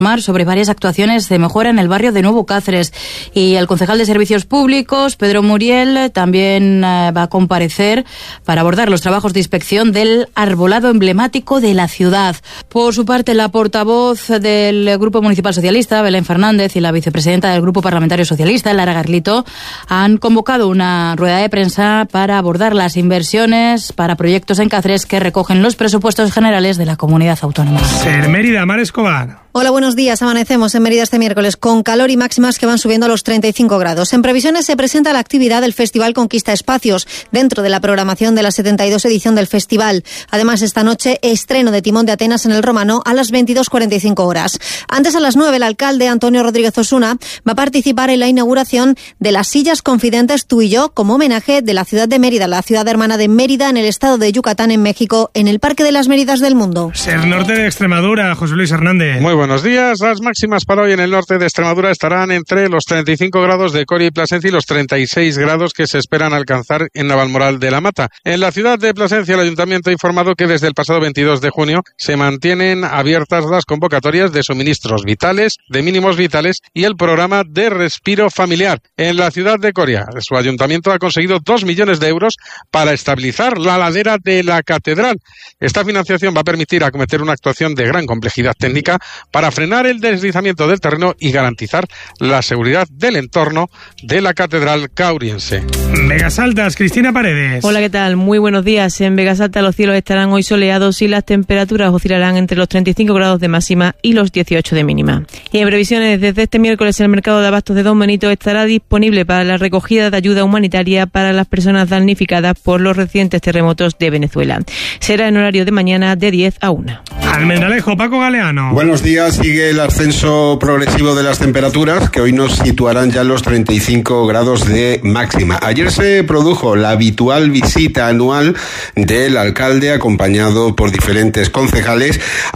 sobre varias actuaciones de mejora en el barrio de Nuevo Cáceres. Y el concejal de Servicios Públicos, Pedro Muriel, también va a comparecer para abordar los trabajos de inspección del arbolado emblemático de la ciudad. Por su parte, la portavoz del Grupo Municipal Socialista, Belén Fernández, y la vicepresidenta del Grupo Parlamentario Socialista, Lara Garlito, han convocado una rueda de prensa para abordar las inversiones para proyectos en Cáceres que recogen los presupuestos generales de la comunidad autónoma. Ser Mérida, Mar Escobar. Hola, buenos días. Amanecemos en Mérida este miércoles con calor y máximas que van subiendo a los 35 grados. En previsiones se presenta la actividad del Festival Conquista Espacios dentro de la programación de la 72 edición del festival. Además, esta noche estreno de Timón de Atenas en el Romano a las 22:45 horas. Antes, a las 9, el alcalde Antonio Rodríguez Osuna va a participar en la inauguración de las sillas confidentes Tú y Yo como homenaje de la ciudad de Mérida, la ciudad hermana de Mérida en el estado de Yucatán, en México, en el Parque de las Méridas del Mundo. Ser Norte de Extremadura, José Luis Hernández. Muy buenos días. Las máximas para hoy en el norte de Extremadura estarán entre los 35 grados de Coria y Plasencia y los 36 grados que se esperan alcanzar en Navalmoral de la Mata. En la ciudad de Plasencia, el ayuntamiento ha informado que desde el pasado 22 de junio se mantienen abiertas las convocatorias de suministros vitales, de mínimos vitales y el programa de respiro familiar. En la ciudad de Coria, su ayuntamiento ha conseguido 2 millones de euros para estabilizar la ladera de la catedral. Esta financiación va a permitir acometer una actuación de gran complejidad técnica para frenar el deslizamiento del terreno y garantizar la seguridad del entorno de la catedral cauriense. Vegas Altas, Cristina Paredes. Hola, ¿qué tal? Muy buenos días. En Vegas Altas los cielos estarán hoy soleados y las temperaturas oscilarán entre los 35 grados de máxima y los 18 de mínima. Y en previsiones, desde este miércoles el mercado de abastos de Don Benito estará disponible para la recogida de ayuda humanitaria para las personas damnificadas por los recientes terremotos de Venezuela. Será en horario de mañana de 10 a 1. Almendralejo, Paco Galeano. Buenos días. Sigue el ascenso progresivo de las temperaturas, que hoy nos situarán ya en los 35 grados de máxima. Ayer se produjo la habitual visita anual del alcalde, acompañado por diferentes concejales,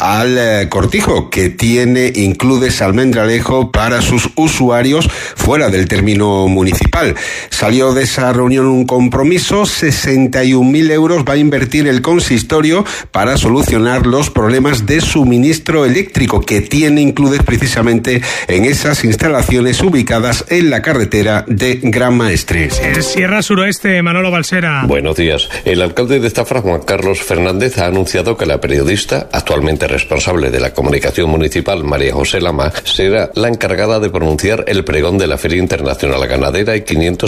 al cortijo que tiene Includes Almendralejo para sus usuarios fuera del término municipal. Salió de esa reunión un compromiso: 61.000 euros va a invertir el consistorio para solucionar los problemas de suministro eléctrico que tiene Includes precisamente en esas instalaciones ubicadas en la carretera de Gran Maestre. Sierra Suroeste, Manolo Balsera. Buenos días. El alcalde de Zafra, Juan Carlos Fernández, ha anunciado que la periodista, actualmente responsable de la comunicación municipal, María José Lama, será la encargada de pronunciar el pregón de la Feria Internacional Ganadera y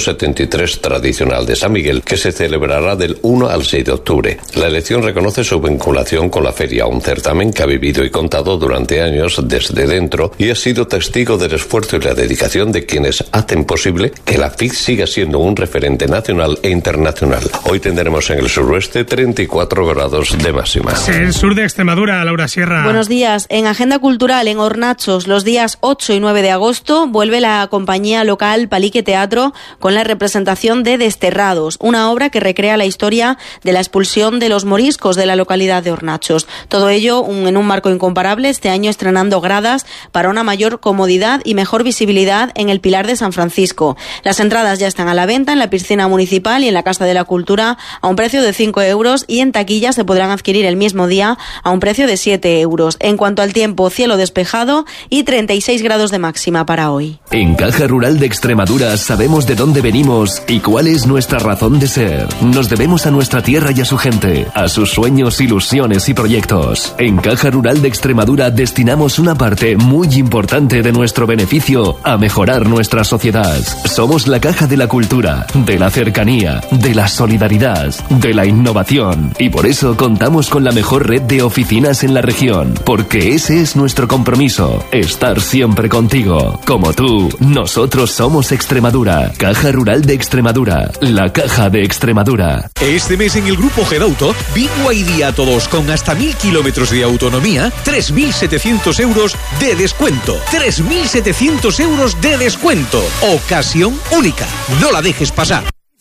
573 tradicional de San Miguel, que se celebrará del 1 al 6 de octubre. La elección reconoce su vinculación con la feria, un certamen que ha vivido y contado durante años desde dentro y ha sido testigo del esfuerzo y la dedicación de quienes hacen posible que la FIC siga siendo un referente nacional e internacional. Hoy tendremos en el suroeste 34 grados de máxima. El sur de Extremadura, Laura Sierra. Buenos días. En Agenda Cultural, en Hornachos, los días 8 y 9 de agosto, vuelve la compañía local Palique Teatro con la representación de Desterrados, una obra que recrea la historia de la expulsión de los moriscos de la localidad de Hornachos. Todo ello en un marco incomparable, este año estrenando gradas para una mayor comodidad y mejor visibilidad en el Pilar de San Francisco. Las entradas ya están a la venta en la piscina municipal y en la Casa de la Cultura a un precio de 5 euros y en taquilla se podrán adquirir el mismo día a un precio de 7 euros. En cuanto al tiempo, cielo despejado y 36 grados de máxima para hoy. En Caja Rural de Extremadura sabemos de dónde venimos y cuál es nuestra razón de ser. Nos debemos a nuestra tierra y a su gente, a sus sueños, ilusiones y proyectos. En Caja Rural de Extremadura destinamos una parte muy importante de nuestro beneficio a mejorar nuestra sociedad. Somos la Caja de la Cultura, de la cercanía, de la solidaridad, de la innovación, y por eso contamos con la mejor red de oficinas en la región, porque ese es nuestro compromiso, estar siempre contigo. Como tú, nosotros somos Extremadura. Caja Rural de Extremadura, la Caja de Extremadura. Este mes en el Grupo Gedauto, BYD a todos con hasta 1000 kilómetros de autonomía, 3.700 euros de descuento. 3.700 euros de descuento. Ocasión única. No la dejes pasar.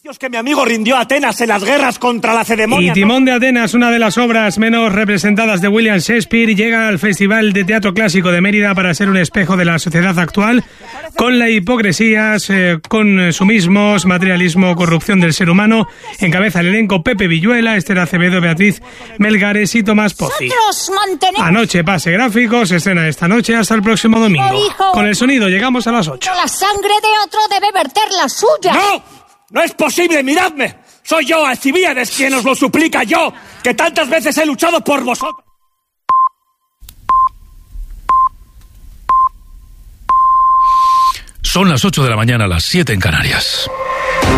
que mi amigo rindió a Atenas en las guerras contra la Lacedemonia. Y Timón de Atenas, una de las obras menos representadas de William Shakespeare, llega al Festival de Teatro Clásico de Mérida para ser un espejo de la sociedad actual, con la hipocresía, consumismos, materialismo, corrupción del ser humano. Encabeza el elenco Pepe Villuela, Esther Acevedo, Beatriz Melgares y Tomás Pozzi. Anoche pase gráfico, se estrena esta noche hasta el próximo domingo. Con el sonido llegamos a las 8. La sangre de otro debe verter la suya. ¡No! ¡No es posible! ¡Miradme! Soy yo, Alcibíades, quien os lo suplica, yo, que tantas veces he luchado por vosotros. Son las 8 de la mañana, las 7 en Canarias.